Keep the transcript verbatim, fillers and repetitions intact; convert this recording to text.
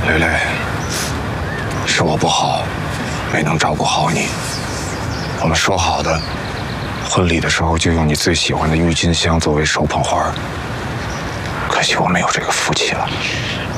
蕾蕾，是我不好，没能照顾好你。我们说好的，婚礼的时候就用你最喜欢的郁金香作为手捧花，可惜我没有这个福气了。